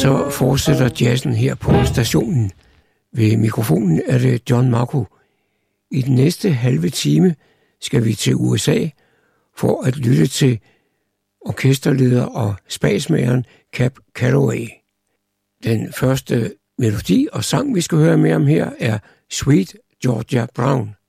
Så fortsætter jazzen her på stationen. Ved mikrofonen er det John Marco. I den næste halve time skal vi til USA for at lytte til orkesterleder og spasmageren Cab Calloway. Den første melodi og sang, vi skal høre mere om her, er Sweet Georgia Brown.